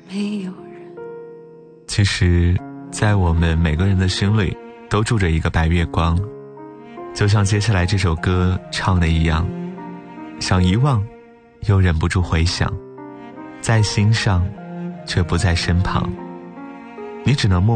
没有人。 其实在我们每个人的心里都住着一个白月光，就像接下来这首歌唱的一样，想遗忘又忍不住回想，在心上却不在身旁，你只能默默